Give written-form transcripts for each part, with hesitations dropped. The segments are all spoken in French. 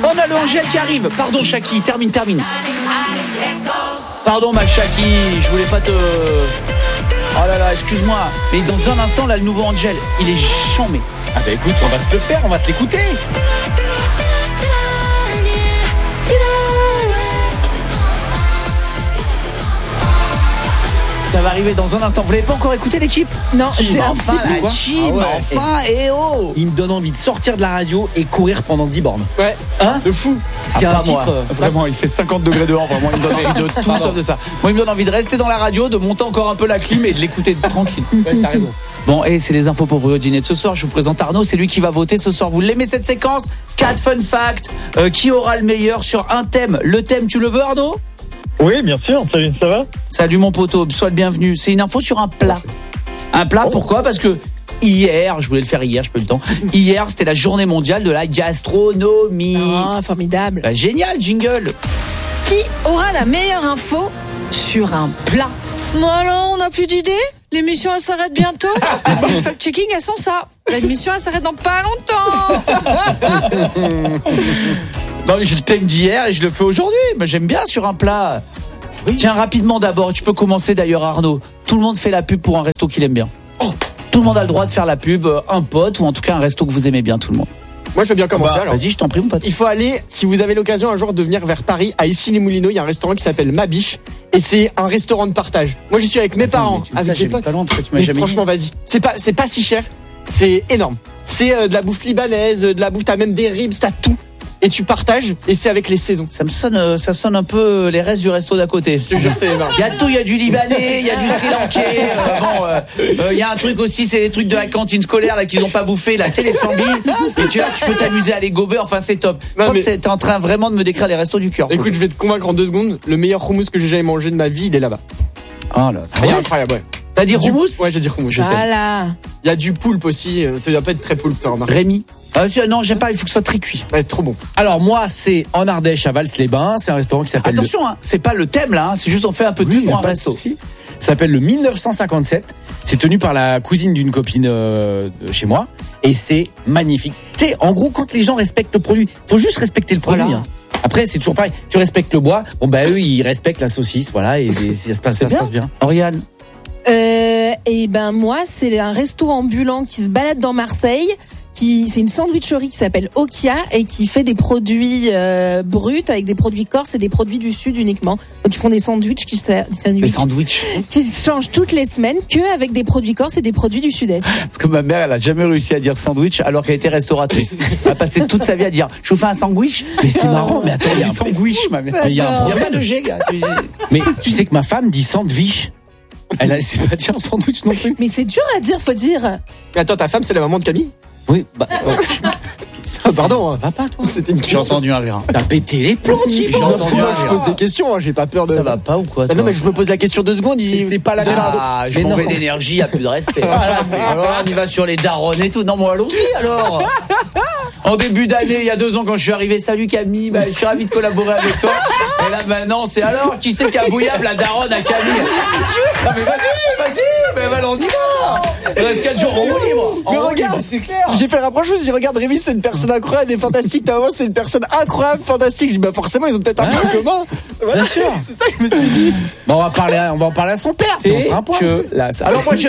On a le Angèle qui arrive. Pardon, Chaki, termine. Pardon, ma Chaki, je voulais pas te... Oh là là, excuse-moi. Mais dans un instant, là, le nouveau Angèle, il est chambé. Ah bah écoute, on va se le faire, on va se l'écouter. Ça va arriver dans un instant. Vous l'avez pas encore écouté, l'équipe? Non, Enfin, la team, enfin, et oh. Il me donne envie de sortir de la radio et courir pendant 10 bornes. Ouais, Hein? de fou. C'est un titre. Vraiment, il fait 50 degrés dehors. Vraiment, il me donne envie de tout sauf de ça. Moi, il me donne envie de rester dans la radio, de monter encore un peu la clim et de l'écouter tranquille. Ouais, t'as raison. Bon, et c'est les infos pour vous au dîner de ce soir. Je vous présente Arnaud, c'est lui qui va voter ce soir. Vous l'aimez cette séquence? 4 fun facts. Qui aura le meilleur sur un thème? Le thème, tu le veux, Arnaud? Oui, bien sûr. Salut, ça va? Salut mon poteau, sois le bienvenu. C'est une info sur un plat. Un plat, pourquoi? Parce que hier, je voulais le faire hier, je peux le temps. Hier, c'était la journée mondiale de la gastronomie. Ah, formidable. Bah, génial, jingle. Qui aura la meilleure info sur un plat? Bon alors, on n'a plus d'idées? L'émission elle s'arrête bientôt. C'est le fact-checking, elles sont ça. L'émission elle s'arrête dans pas longtemps. Non, j'ai le thème d'hier et je le fais aujourd'hui. Mais j'aime bien sur un plat. Oui. Tiens, rapidement d'abord, tu peux commencer d'ailleurs, Arnaud. Tout le monde fait la pub pour un resto qu'il aime bien. Tout le monde a le droit de faire la pub, un pote ou en tout cas un resto que vous aimez bien, tout le monde. Moi, je veux bien commencer alors. Vas-y, je t'en prie, mon pote. Il faut aller, si vous avez l'occasion un jour de venir vers Paris, à Issy-les-Moulineaux, il y a un restaurant qui s'appelle Ma Biche. Et c'est un restaurant de partage. Moi, j'y suis avec mes parents, avec mes potes. Pas loin, pourquoi tu m'as Mais jamais franchement, vas-y. C'est pas si cher. C'est énorme. C'est de la bouffe libanaise, de la bouffe, t'as même des ribs, t'as tout. Et tu partages, et c'est avec les saisons. Ça sonne un peu les restes du resto d'à côté. Je te jure, c'est énorme. Il y a tout, il y a du libanais, il y a du sri lankais. Il y a un truc aussi, c'est les trucs de la cantine scolaire là qu'ils ont pas bouffé là, tu sais les flambis. Et tu peux t'amuser à les gober. Enfin, c'est top. Je crois que t'es en train vraiment de me décrire les restos du cœur. Écoute, je vais te convaincre en 2 secondes. Le meilleur hummus que j'ai jamais mangé de ma vie, il est là-bas. Oh là. Il est incroyable, ouais. T'as dit hummus? Ouais, j'ai dit hummus. Voilà. Il y a du poulpe aussi. Tu dois pas être très poulpe, toi, remarque. Rémi. Non, j'aime pas. Il faut que ce soit très cuit. Ouais, trop bon. Alors moi, c'est en Ardèche à Vals-les-Bains. C'est un restaurant qui s'appelle... Attention, c'est pas le thème là. C'est juste on fait un peu de pub pour un resto. Ça s'appelle le 1957. C'est tenu par la cousine d'une copine de chez moi. Et c'est magnifique. Tu sais, en gros, quand les gens respectent le produit, faut juste respecter le produit. Voilà. Hein. Après, c'est toujours pareil. Tu respectes le bois. Bon, bah eux, ils respectent la saucisse. Voilà. Et ça se passe bien. Oriane. Et ben moi, c'est un resto ambulant qui se balade dans Marseille. C'est une sandwicherie qui s'appelle Okia et qui fait des produits bruts avec des produits corses et des produits du sud uniquement. Donc ils font des sandwichs Les sandwichs. qui se changent toutes les semaines que avec des produits corses et des produits du sud-est. Parce que ma mère, elle a jamais réussi à dire sandwich alors qu'elle était restauratrice. Elle a passé toute sa vie à dire je vous fais un sandwich. Mais c'est marrant. Mais attends, il y a un sandwich, ma mère. Mais il y a un Il y a problème. pas de G, gars. Mais tu sais que ma femme dit sandwich. Elle sait pas dire sandwich non plus. Mais c'est dur à dire, faut dire. Mais attends, ta femme, c'est la maman de Camille? Oui, bah. Pardon. Ça va pas, toi? C'était une J'ai question. entendu un rire. T'as pété les plombs, J'ai Thibaut. entendu un Je rire. pose des questions, hein, j'ai pas peur de. Ça va pas ou quoi? Bah non, toi mais je me pose la question 2 secondes. C'est pas la même. Ah, je Mais m'en non. vais d'énergie, y a plus de respect. Alors, on y va sur les darons et tout. Non, moi, allons-y alors. En début d'année, il y a 2 ans, quand je suis arrivé, salut Camille, bah, je suis ravi de collaborer avec toi. Et là, maintenant, c'est alors, qui c'est qui a bouillable la daronne à Camille? Non, mais vas-y, mais voilà, on y va. Il reste 4 jours en roue libre. Mais En roue regarde, libre, c'est clair. J'ai fait le rapprochement, j'ai dit regarde Rémi, c'est une personne incroyable et fantastique. Ta maman, c'est une personne incroyable, fantastique. Je dis bah forcément, ils ont peut-être un point commun. Voilà. Bien sûr. C'est ça que je me suis dit. Bon, on va en parler à son père. Puis on sera un point. Alors, moi,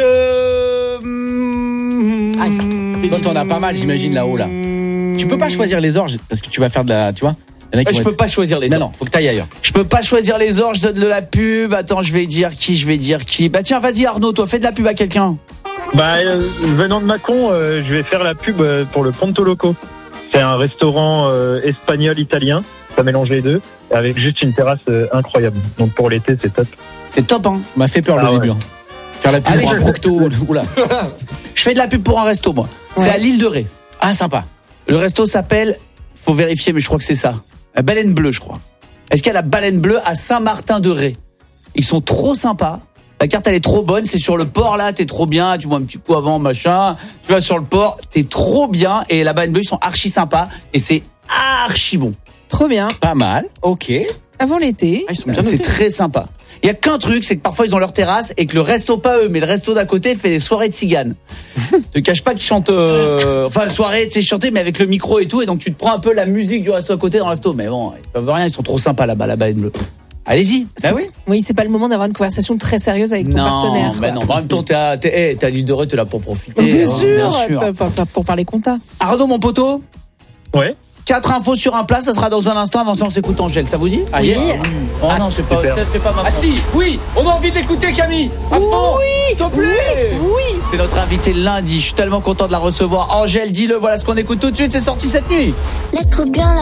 Toi, t'en as pas mal, j'imagine, là-haut, là. Tu peux pas choisir les orges parce que tu vas faire de la, tu vois. Il y en a qui Je vont peux pas choisir les Non, orges. non, faut que t'ailles ailleurs. Je peux pas choisir les orges, je donne de la pub. Attends, je vais dire qui. Bah tiens, vas-y Arnaud, toi, fais de la pub à quelqu'un. Bah, venant de Mâcon, je vais faire la pub pour le Ponto Loco. C'est un restaurant espagnol-italien. Ça mélange les deux, avec juste une terrasse incroyable. Donc pour l'été, c'est top. C'est top, hein. M'a fait peur le début. Hein. Faire la pub Allez, pour un Procto. Oula. Je fais de la pub pour un resto, moi. Ouais. C'est à l'île de Ré. Ah, sympa. Le resto s'appelle, faut vérifier, mais je crois que c'est ça. La Baleine Bleue, je crois. Est-ce qu'il y a la Baleine Bleue à Saint-Martin-de-Ré? Ils sont trop sympas. La carte, elle est trop bonne. C'est sur le port, là. T'es trop bien. Tu bois un petit coup avant, machin. Tu vas sur le port. T'es trop bien. Et la Baleine Bleue, ils sont archi sympas. Et c'est archi bon. Trop bien. Pas mal. Ok. Avant l'été. Ah, ils sont bien C'est notés. très sympa. Il y a qu'un truc, c'est que parfois ils ont leur terrasse et que le resto, pas eux, mais le resto d'à côté fait des soirées de ciganes. Te cache pas qu'ils chantent, enfin, soirée, tu sais, chanter, mais avec le micro et tout, et donc tu te prends un peu la musique du resto à côté dans le resto. Mais bon, ils peuvent rien, ils sont trop sympas là-bas, la Baleine Bleue. Allez-y. Bah oui. Oui, c'est pas le moment d'avoir une conversation très sérieuse avec ton partenaire. Bah non, en même temps, t'as l'île de Ré, t'es là pour profiter. Bien hein, sûr, pour parler compta. Arnaud, mon poteau, Ouais. 4 infos sur un plat, ça sera dans un instant. Avant ça, on s'écoute Angèle, ça vous dit? Ah yes. Oh non, c'est pas ma Ah si, oui, on a envie de l'écouter Camille. À fond. S'il te plaît. Oui. C'est notre invité lundi. Je suis tellement content de la recevoir. Angèle, dis-le, voilà ce qu'on écoute tout de suite. C'est sorti cette nuit. Lettre bien la